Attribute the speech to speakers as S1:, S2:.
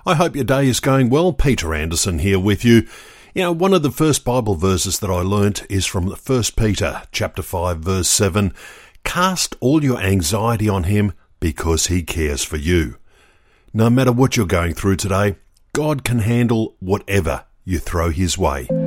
S1: I hope your day is going well. Peter Anderson here with you. You know, one of the first Bible verses that I learnt is from 1 Peter chapter 5 verse 7. Cast all your anxiety on him because he cares for you. No matter what you're going through today, God can handle whatever you throw his way.